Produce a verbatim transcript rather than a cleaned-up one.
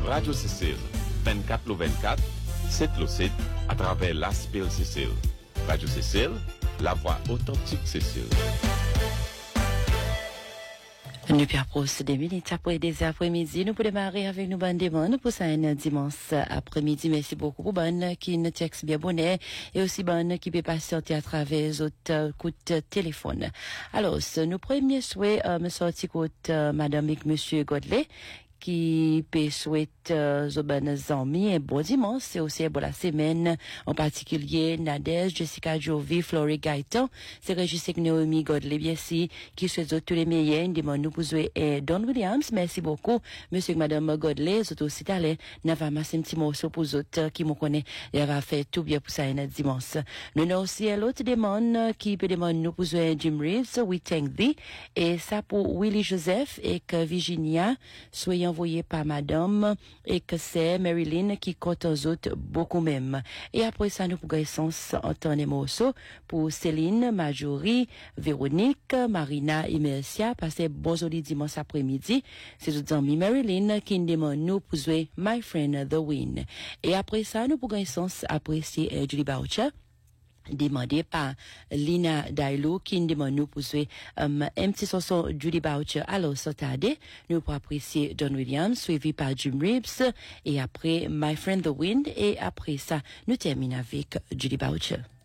Radio Cécile, vingt-quatre le vingt-quatre, sept le sept, à travers l'Aspil Cécile. Radio Cécile, la voix authentique Cécile. Nous puis approche des minutes après des après-midi, nous pouvons démarrer avec nous bande monde pour ça un dimanche après-midi. Merci beaucoup pour bonne qui nous texte bien bonnet et aussi bonne qui peut patienter à travers autres coups de téléphone. Alors, nous premier souhait euh, me sortir côté euh, madame et monsieur Godley qui peut souhaiter euh, aux bonnes amis un bon dimanche, c'est aussi un bon la semaine, en particulier Nadège, Jessica Jovi, Florie Gaëtan, c'est Régis et Naomi Godley, bien si, qui souhaite tous les meilleurs, demande nous pour jouer et Don Williams, merci beaucoup, monsieur et madame Godley, c'est aussi allé, n'a pas massé un petit morceau pour autres qui me connaissent, et va faire tout bien pour ça un dimanche. Nous avons aussi l'autre demande qui peut demander nous pour jouer Jim Reeves, We Thank Thee, et ça pour Willie Joseph et que Virginia, soyez envoyé par madame et que c'est Marilyn qui compte aux autres beaucoup même. Et après ça, nous pouvons entendre les morceaux pour Céline, Marjorie, Véronique, Marina et Mercia passer bon joli dimanche après-midi. C'est tout amis Marilyn qui nous demande nous pour jouer My Friend The Wind. Et après ça, nous pouvons apprécier euh, Julie Boucher, demandé par Lina Dailo qui nous demande nous pour jouer um, un petit chanson Judy Boucher. Alors, ça tarde, nous pour apprécier Don Williams, suivi par Jim Reeves, et après My Friend The Wind, et après ça, nous terminons avec Judy Boucher.